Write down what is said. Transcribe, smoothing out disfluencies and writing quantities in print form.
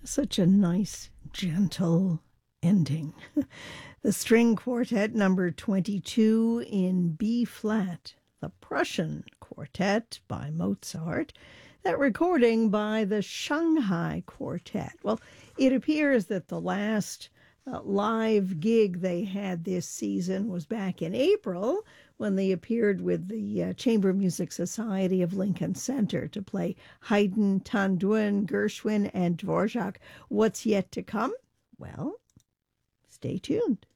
Such a nice, gentle ending. The string quartet number 22 in B flat, the Prussian quartet by Mozart, that recording by the Shanghai Quartet. Well, it appears that the last live gig they had this season was back in April when they appeared with the Chamber Music Society of Lincoln Center to play Haydn, Tanduin, Gershwin, and Dvorak. What's yet to come? Well, stay tuned.